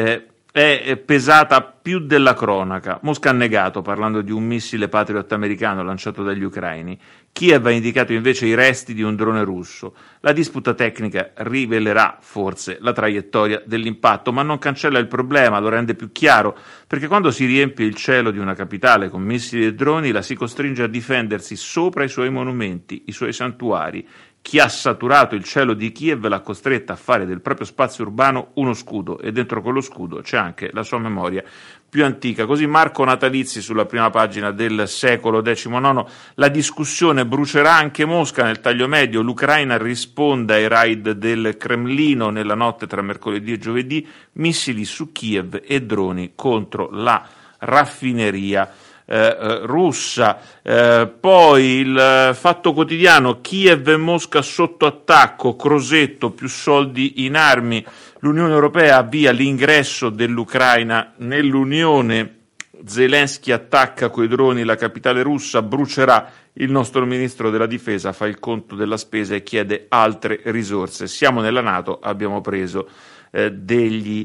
Speaker 6: è pesata più della cronaca. Mosca ha negato, parlando di un missile Patriot americano lanciato dagli ucraini. Kiev ha indicato invece i resti di un drone russo. La disputa tecnica rivelerà forse la traiettoria dell'impatto, ma non cancella il problema, lo rende più chiaro, perché quando si riempie il cielo di una capitale con missili e droni, la si costringe a difendersi sopra i suoi monumenti, i suoi santuari. Chi ha saturato il cielo di Kiev l'ha costretta a fare del proprio spazio urbano uno scudo, e dentro quello scudo c'è anche la sua memoria più antica. Così Marco Natalizzi sulla prima pagina del Secolo XIX. La discussione: brucerà anche Mosca nel taglio medio, l'Ucraina risponde ai raid del Cremlino nella notte tra mercoledì e giovedì, missili su Kiev e droni contro la raffineria russa. Poi il Fatto Quotidiano: Kiev e Mosca sotto attacco, Crosetto, più soldi in armi, l'Unione Europea avvia l'ingresso dell'Ucraina nell'Unione, Zelensky attacca coi droni la capitale russa, brucerà, il nostro ministro della difesa fa il conto della spesa e chiede altre risorse. Siamo nella NATO, abbiamo preso degli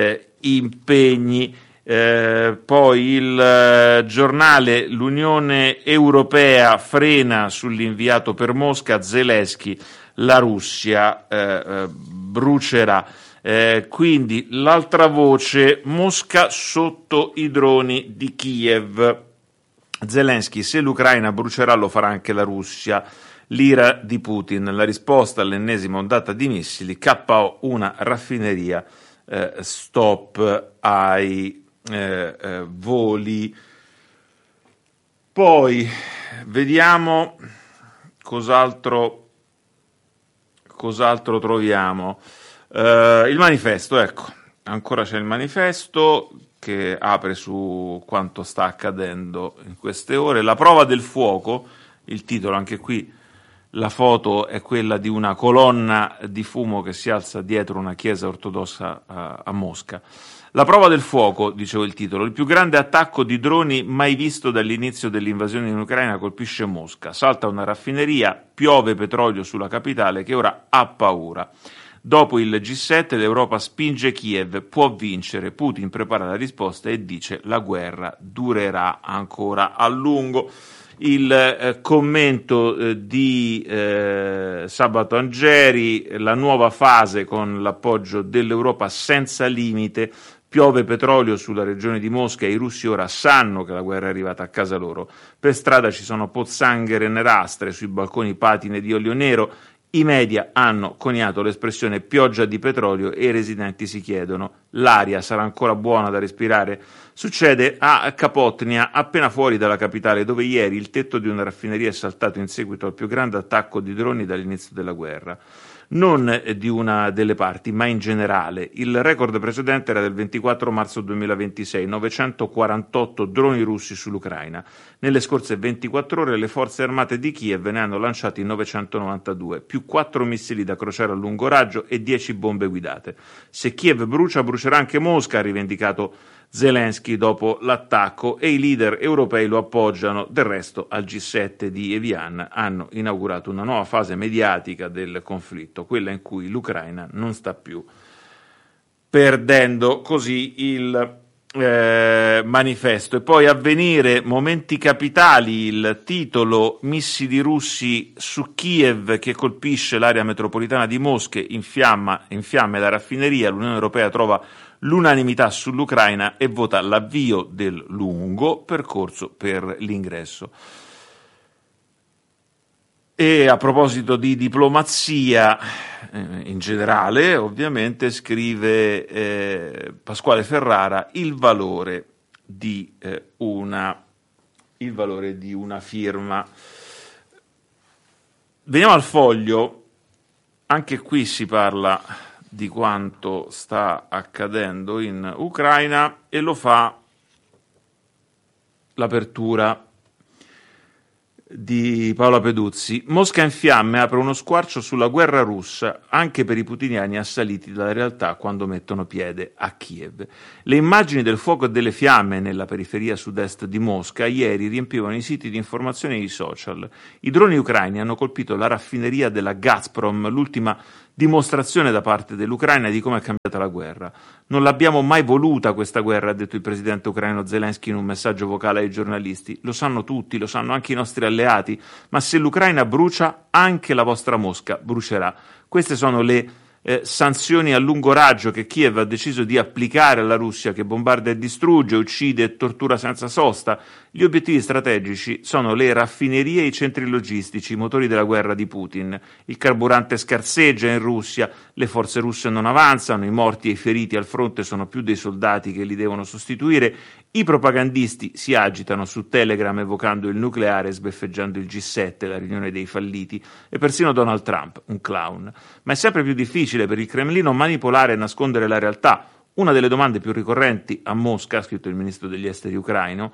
Speaker 6: impegni. Poi il Giornale: l'Unione Europea frena sull'inviato per Mosca, Zelensky, la Russia brucerà. Quindi l'altra voce: Mosca sotto i droni di Kiev. Zelensky: se l'Ucraina brucerà lo farà anche la Russia. L'ira di Putin, la risposta all'ennesima ondata di missili, KO una raffineria, stop ai voli. Poi vediamo cos'altro troviamo. Il manifesto, ecco, ancora c'è il manifesto che apre su quanto sta accadendo in queste ore. La prova del fuoco, il titolo, anche qui la foto è quella di una colonna di fumo che si alza dietro una chiesa ortodossa a Mosca. La prova del fuoco, dicevo il titolo, il più grande attacco di droni mai visto dall'inizio dell'invasione in Ucraina colpisce Mosca, salta una raffineria, piove petrolio sulla capitale che ora ha paura. Dopo il G7 l'Europa spinge Kiev, può vincere, Putin prepara la risposta e dice la guerra durerà ancora a lungo. Il commento di Sabato Angeri: la nuova fase con l'appoggio dell'Europa senza limite, piove petrolio sulla regione di Mosca e i russi ora sanno che la guerra è arrivata a casa loro. Per strada ci sono pozzanghere nerastre, sui balconi patine di olio nero. I media hanno coniato l'espressione pioggia di petrolio e i residenti si chiedono: l'aria sarà ancora buona da respirare? Succede a Kapotnia, appena fuori dalla capitale, dove ieri il tetto di una raffineria è saltato in seguito al più grande attacco di droni dall'inizio della guerra. Non di una delle parti, ma in generale. Il record precedente era del 24 marzo 2026, 948 droni russi sull'Ucraina. Nelle scorse 24 ore le forze armate di Kiev ne hanno lanciati 992, più 4 missili da crociera a lungo raggio e 10 bombe guidate. Se Kiev brucia, brucerà anche Mosca, ha rivendicato Zelensky dopo l'attacco, e i leader europei lo appoggiano. Del resto al G7 di Evian hanno inaugurato una nuova fase mediatica del conflitto, quella in cui l'Ucraina non sta più perdendo. Così il manifesto. E poi Avvenire, momenti capitali, il titolo: missili russi su Kiev che colpisce l'area metropolitana di Mosca, in fiamme la raffineria, l'Unione Europea trova l'unanimità sull'Ucraina e vota l'avvio del lungo percorso per l'ingresso. E a proposito di diplomazia, in generale, ovviamente, scrive Pasquale Ferrara il valore di una firma. Veniamo al Foglio, anche qui si parla di quanto sta accadendo in Ucraina e lo fa l'apertura di Paola Peduzzi. Mosca in fiamme apre uno squarcio sulla guerra russa anche per i putiniani assaliti dalla realtà quando mettono piede a Kiev. Le immagini del fuoco e delle fiamme nella periferia sud-est di Mosca ieri riempivano i siti di informazione e i social. I droni ucraini hanno colpito la raffineria della Gazprom, l'ultima dimostrazione da parte dell'Ucraina di come è cambiata la guerra. Non l'abbiamo mai voluta questa guerra, ha detto il presidente ucraino Zelensky in un messaggio vocale ai giornalisti. Lo sanno tutti, lo sanno anche i nostri alleati, ma se l'Ucraina brucia, anche la vostra Mosca brucerà. Queste sono le sanzioni a lungo raggio che Kiev ha deciso di applicare alla Russia, che bombarda e distrugge, uccide e tortura senza sosta. Gli obiettivi strategici sono le raffinerie e i centri logistici, i motori della guerra di Putin. Il carburante scarseggia in Russia, le forze russe non avanzano, i morti e i feriti al fronte sono più dei soldati che li devono sostituire, i propagandisti si agitano su Telegram evocando il nucleare e sbeffeggiando il G7, la riunione dei falliti, e persino Donald Trump, un clown. Ma è sempre più difficile per il Cremlino manipolare e nascondere la realtà. Una delle domande più ricorrenti a Mosca, ha scritto il ministro degli esteri ucraino,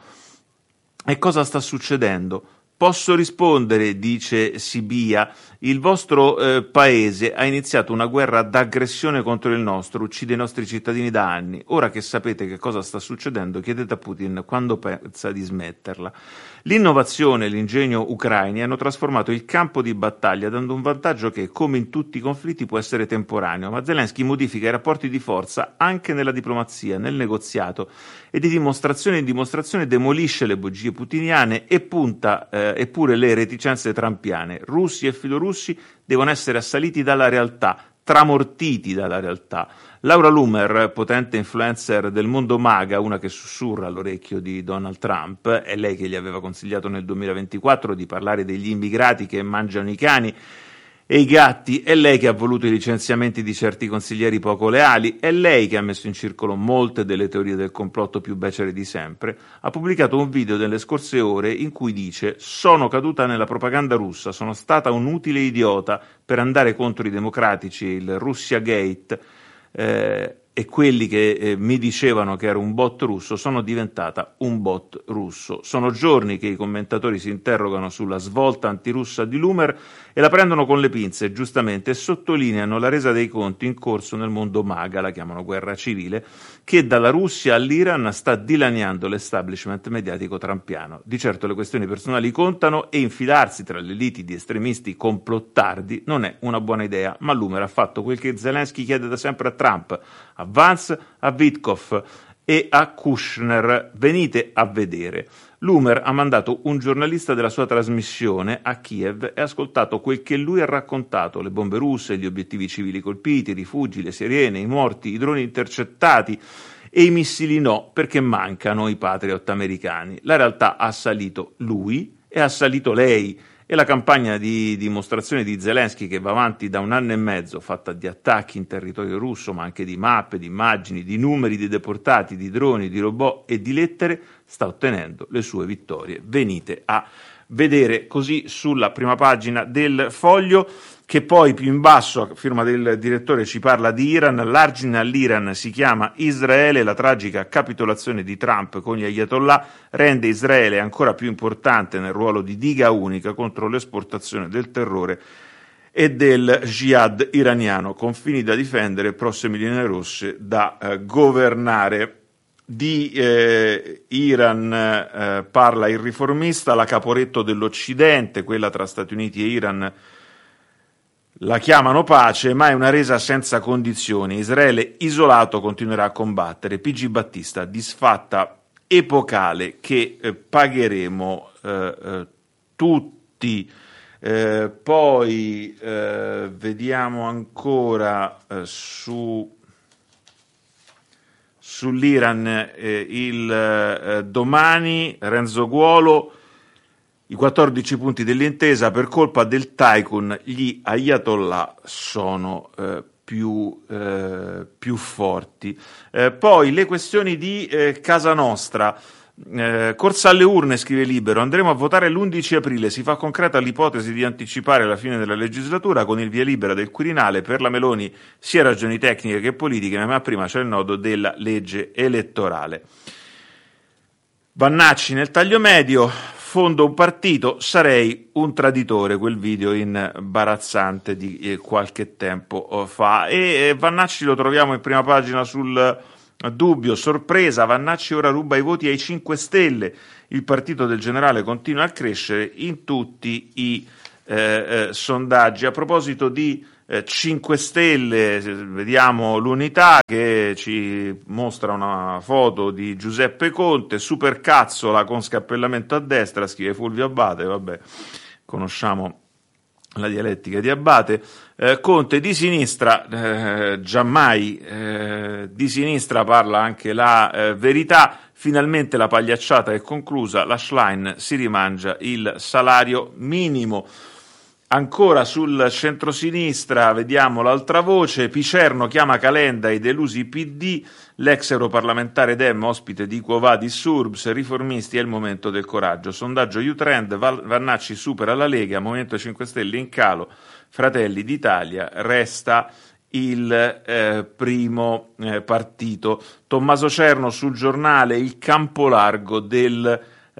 Speaker 6: è cosa sta succedendo. Posso rispondere, dice Sibia, il vostro paese ha iniziato una guerra d'aggressione contro il nostro, uccide i nostri cittadini da anni. Ora che sapete che cosa sta succedendo, chiedete a Putin quando pensa di smetterla. L'innovazione e l'ingegno ucraini hanno trasformato il campo di battaglia, dando un vantaggio che, come in tutti i conflitti, può essere temporaneo, ma Zelensky modifica i rapporti di forza anche nella diplomazia, nel negoziato, e di dimostrazione in dimostrazione demolisce le bugie putiniane e punta eppure le reticenze trampiane. Russi e filorussi devono essere assaliti dalla realtà, tramortiti dalla realtà. Laura Loomer, potente influencer del mondo MAGA, una che sussurra all'orecchio di Donald Trump, è lei che gli aveva consigliato nel 2024 di parlare degli immigrati che mangiano i cani e i gatti, è lei che ha voluto i licenziamenti di certi consiglieri poco leali, è lei che ha messo in circolo molte delle teorie del complotto più becere di sempre, ha pubblicato un video nelle scorse ore in cui dice: sono caduta nella propaganda russa, sono stata un utile idiota per andare contro i democratici e il Russia Gate, e quelli che mi dicevano che ero un bot russo, sono diventata un bot russo. Sono giorni che i commentatori si interrogano sulla svolta antirussa di Loomer e la prendono con le pinze, giustamente, e sottolineano la resa dei conti in corso nel mondo MAGA, la chiamano guerra civile, che dalla Russia all'Iran sta dilaniando l'establishment mediatico trampiano. Di certo le questioni personali contano e infilarsi tra le liti di estremisti complottardi non è una buona idea, ma Loomer ha fatto quel che Zelensky chiede da sempre a Trump, a Vance, a Witkoff e a Kushner: venite a vedere. Loomer ha mandato un giornalista della sua trasmissione a Kiev e ha ascoltato quel che lui ha raccontato: le bombe russe, gli obiettivi civili colpiti, i rifugi, le sirene, i morti, i droni intercettati e i missili no, perché mancano i Patriot americani. La realtà ha salito lui e ha salito lei. E la campagna di dimostrazione di Zelensky, che va avanti da 1 anno e mezzo, fatta di attacchi in territorio russo, ma anche di mappe, di immagini, di numeri di deportati, di droni, di robot e di lettere, sta ottenendo le sue vittorie. Venite a vedere. Così sulla prima pagina del Foglio, che poi più in basso, a firma del direttore, ci parla di Iran. L'argine all'Iran si chiama Israele, la tragica capitolazione di Trump con gli ayatollah rende Israele ancora più importante nel ruolo di diga unica contro l'esportazione del terrore e del jihad iraniano, confini da difendere, prossime linee rosse da governare. Di Iran parla il Riformista, la Caporetto dell'Occidente, quella tra Stati Uniti e Iran, la chiamano pace, ma è una resa senza condizioni. Israele isolato continuerà a combattere. PG Battista, disfatta epocale che pagheremo tutti. Poi vediamo ancora sull'Iran il Domani, Renzo Guolo. I 14 punti dell'intesa: per colpa del tycoon gli ayatollah sono più forti. Poi le questioni di casa nostra. Corsa alle urne, scrive Libero, andremo a votare l'11 aprile, si fa concreta l'ipotesi di anticipare la fine della legislatura con il via libera del Quirinale. Per la Meloni sia ragioni tecniche che politiche, ma prima c'è il nodo della legge elettorale. Vannacci nel taglio medio: fondo un partito, sarei un traditore, quel video imbarazzante di qualche tempo fa. E Vannacci lo troviamo in prima pagina sul Dubbio. Sorpresa, Vannacci ora ruba i voti ai 5 Stelle, il partito del generale continua a crescere in tutti i sondaggi. A proposito di 5 Stelle, vediamo l'Unità che ci mostra una foto di Giuseppe Conte, supercazzola con scappellamento a destra, scrive Fulvio Abbate, vabbè, conosciamo la dialettica di Abbate. Conte di sinistra, giammai di sinistra parla anche la Verità, finalmente la pagliacciata è conclusa, la Schlein si rimangia il salario minimo. Ancora sul centrosinistra vediamo l'altra voce: Picerno chiama Calenda i delusi PD, l'ex europarlamentare Dem ospite di Quo Vadis Urbs, riformisti è il momento del coraggio. Sondaggio U-Trend, Vannacci supera la Lega, Movimento 5 Stelle in calo, Fratelli d'Italia resta il primo partito. Tommaso Cerno sul Giornale, il campo largo del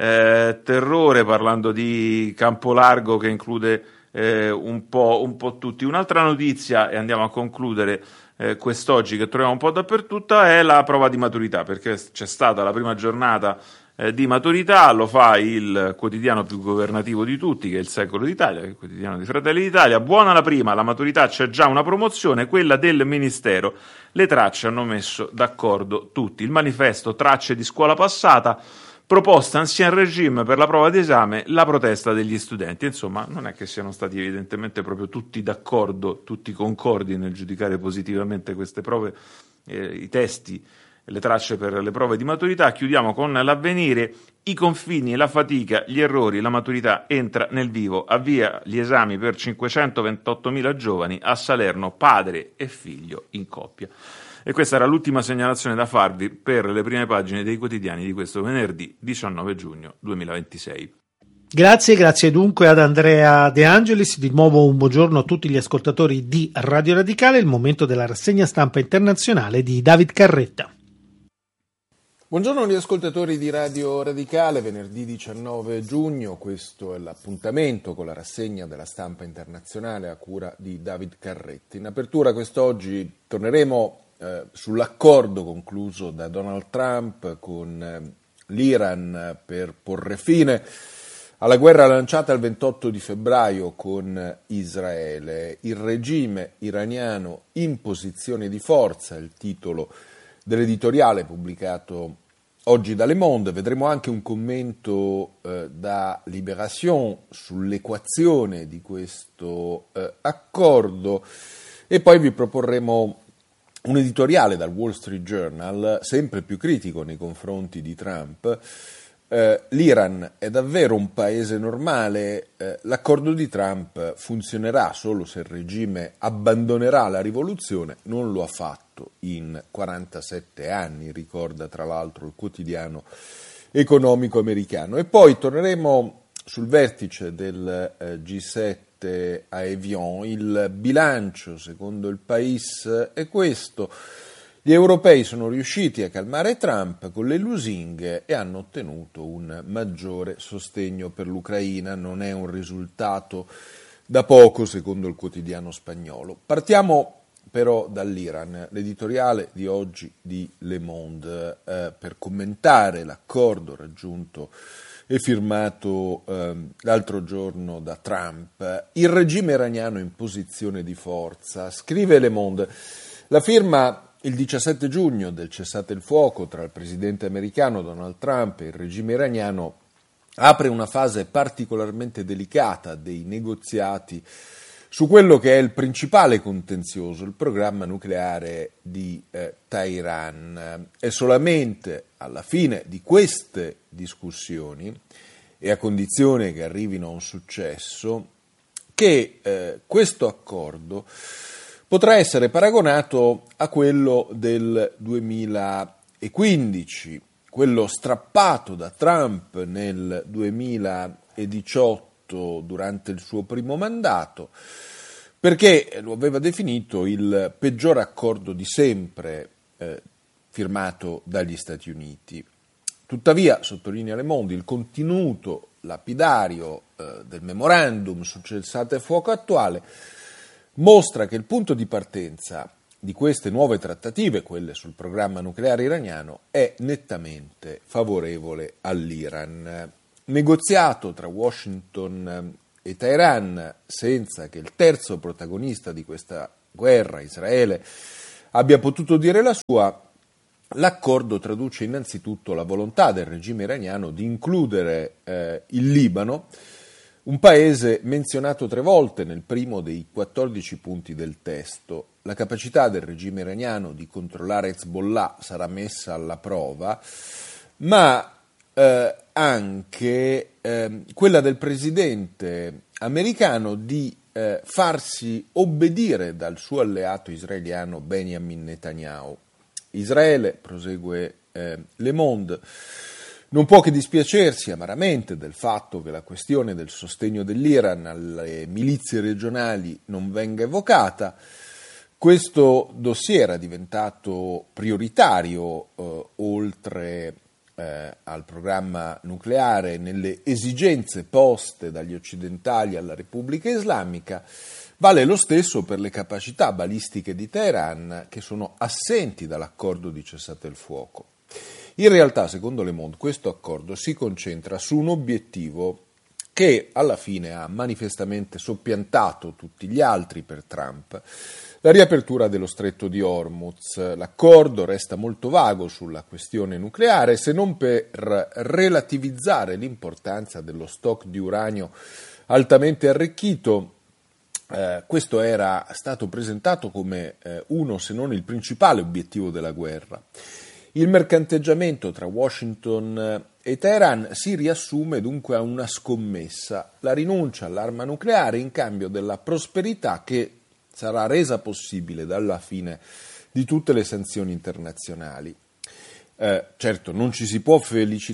Speaker 6: terrore, parlando di campo largo che include un po' tutti. Un'altra notizia, e andiamo a concludere quest'oggi, che troviamo un po' dappertutto, è la prova di maturità, perché c'è stata la prima giornata di maturità, lo fa il quotidiano più governativo di tutti, che è Il Secolo d'Italia, che è il quotidiano di Fratelli d'Italia. Buona la prima, la maturità c'è già una promozione, quella del Ministero, le tracce hanno messo d'accordo tutti. Il manifesto, tracce di scuola passata, proposta ancien regime per la prova d'esame, la protesta degli studenti. Insomma, non è che siano stati evidentemente proprio tutti d'accordo, tutti concordi nel giudicare positivamente queste prove, i testi, le tracce per le prove di maturità. Chiudiamo con l'Avvenire: i confini e la fatica, gli errori, la maturità entra nel vivo, avvia gli esami per 528.000 giovani, a Salerno padre e figlio in coppia. E questa era l'ultima segnalazione da farvi per le prime pagine dei quotidiani di questo venerdì 19 giugno 2026.
Speaker 5: Grazie dunque ad Andrea De Angelis. Di nuovo un buongiorno a tutti gli ascoltatori di Radio Radicale. Il momento della rassegna stampa internazionale di David Carretta.
Speaker 7: Buongiorno agli ascoltatori di Radio Radicale, venerdì 19 giugno, questo è l'appuntamento con la rassegna della stampa internazionale a cura di David Carretta. In apertura quest'oggi torneremo sull'accordo concluso da Donald Trump con l'Iran per porre fine alla guerra lanciata il 28 di febbraio con Israele. Il regime iraniano in posizione di forza, il titolo dell'editoriale pubblicato oggi da Le Monde. Vedremo anche un commento da Libération sull'equazione di questo accordo e poi vi proporremo un editoriale dal Wall Street Journal, sempre più critico nei confronti di Trump. L'Iran è davvero un paese normale? L'accordo di Trump funzionerà solo se il regime abbandonerà la rivoluzione, non lo ha fatto in 47 anni, ricorda tra l'altro il quotidiano economico americano. E poi torneremo sul vertice del G7 a Evian. Il bilancio, secondo il País, è questo: gli europei sono riusciti a calmare Trump con le lusinghe e hanno ottenuto un maggiore sostegno per l'Ucraina. Non è un risultato da poco, secondo il quotidiano spagnolo. Partiamo però dall'Iran, l'editoriale di oggi di Le Monde, per commentare l'accordo raggiunto e firmato l'altro giorno da Trump. Il regime iraniano in posizione di forza, scrive Le Monde. La firma il 17 giugno del cessate il fuoco tra il presidente americano Donald Trump e il regime iraniano apre una fase particolarmente delicata dei negoziati su quello che è il principale contenzioso, il programma nucleare di Teheran. È solamente alla fine di queste discussioni e a condizione che arrivino a un successo, che questo accordo potrà essere paragonato a quello del 2015, quello strappato da Trump nel 2018 durante il suo primo mandato, perché lo aveva definito il peggior accordo di sempre firmato dagli Stati Uniti. Tuttavia, sottolinea Le Monde, il contenuto lapidario del memorandum sul cessate il fuoco attuale mostra che il punto di partenza di queste nuove trattative, quelle sul programma nucleare iraniano, è nettamente favorevole all'Iran. Negoziato tra Washington e Teheran senza che il terzo protagonista di questa guerra, Israele, abbia potuto dire la sua, l'accordo traduce innanzitutto la volontà del regime iraniano di includere il Libano, un paese menzionato 3 volte nel primo dei 14 punti del testo. La capacità del regime iraniano di controllare Hezbollah sarà messa alla prova, ma anche quella del presidente americano di farsi obbedire dal suo alleato israeliano Benjamin Netanyahu. Israele, prosegue Le Monde, non può che dispiacersi amaramente del fatto che la questione del sostegno dell'Iran alle milizie regionali non venga evocata. Questo dossier era diventato prioritario oltre al programma nucleare nelle esigenze poste dagli occidentali alla Repubblica Islamica. Vale lo stesso per le capacità balistiche di Teheran, che sono assenti dall'accordo di cessate il fuoco. In realtà, secondo Le Monde, questo accordo si concentra su un obiettivo che alla fine ha manifestamente soppiantato tutti gli altri per Trump: la riapertura dello stretto di Hormuz. L'accordo resta molto vago sulla questione nucleare, se non per relativizzare l'importanza dello stock di uranio altamente arricchito. Questo era stato presentato come uno, se non il principale obiettivo della guerra. Il mercanteggiamento tra Washington e Teheran si riassume dunque a una scommessa: la rinuncia all'arma nucleare in cambio della prosperità che sarà resa possibile dalla fine di tutte le sanzioni internazionali. Certo, non ci si può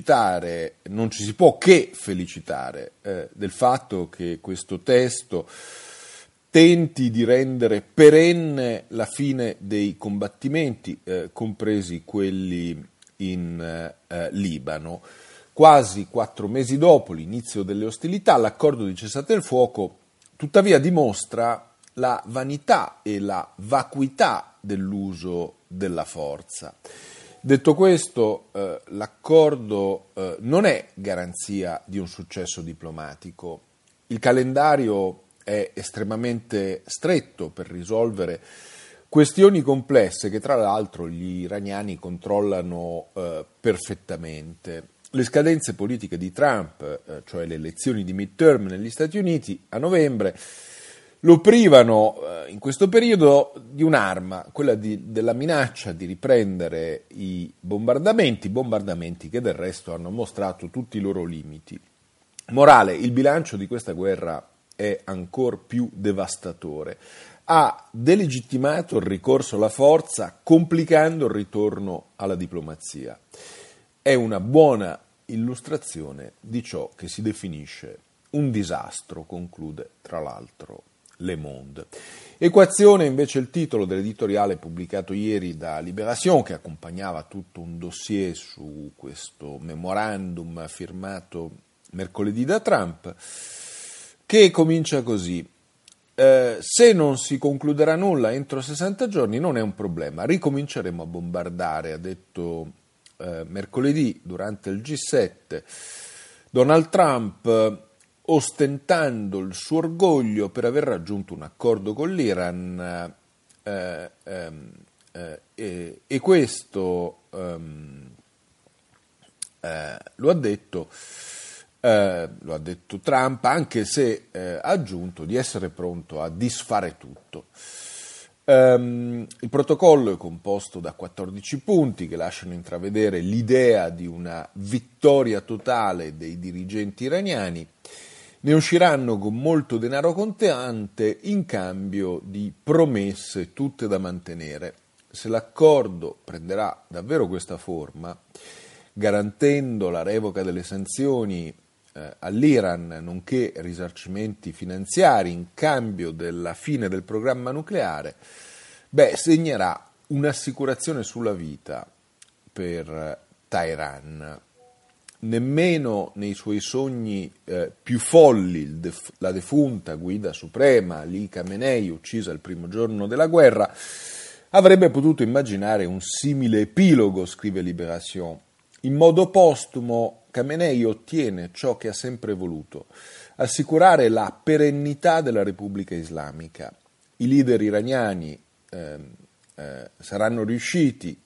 Speaker 7: che felicitare del fatto che questo testo tenti di rendere perenne la fine dei combattimenti, compresi quelli in Libano. Quasi 4 mesi dopo l'inizio delle ostilità, l'accordo di cessate il fuoco tuttavia dimostra la vanità e la vacuità dell'uso della forza. Detto questo, l'accordo non è garanzia di un successo diplomatico. Il calendario è estremamente stretto per risolvere questioni complesse che tra l'altro gli iraniani controllano perfettamente. Le scadenze politiche di Trump, cioè le elezioni di midterm negli Stati Uniti a novembre, lo privano in questo periodo di un'arma, quella della minaccia di riprendere i bombardamenti che del resto hanno mostrato tutti i loro limiti. Morale: il bilancio di questa guerra è ancor più devastatore. Ha delegittimato il ricorso alla forza, complicando il ritorno alla diplomazia. È una buona illustrazione di ciò che si definisce un disastro, conclude tra l'altro Le Monde. Equazione invece il titolo dell'editoriale pubblicato ieri da Libération, che accompagnava tutto un dossier su questo memorandum firmato mercoledì da Trump, che comincia così: se non si concluderà nulla entro 60 giorni non è un problema, ricominceremo a bombardare, ha detto mercoledì durante il G7 Donald Trump, ostentando il suo orgoglio per aver raggiunto un accordo con l'Iran, e questo lo ha detto Trump, anche se ha aggiunto di essere pronto a disfare tutto. Il protocollo è composto da 14 punti che lasciano intravedere l'idea di una vittoria totale dei dirigenti iraniani. Ne usciranno con molto denaro contante in cambio di promesse tutte da mantenere. Se l'accordo prenderà davvero questa forma, garantendo la revoca delle sanzioni all'Iran, nonché risarcimenti finanziari in cambio della fine del programma nucleare, segnerà un'assicurazione sulla vita per Teheran. Nemmeno nei suoi sogni più folli la defunta guida suprema Ali Khamenei, uccisa il primo giorno della guerra, avrebbe potuto immaginare un simile epilogo, scrive Libération. In modo postumo Khamenei ottiene ciò che ha sempre voluto: assicurare la perennità della Repubblica Islamica. I leader iraniani saranno riusciti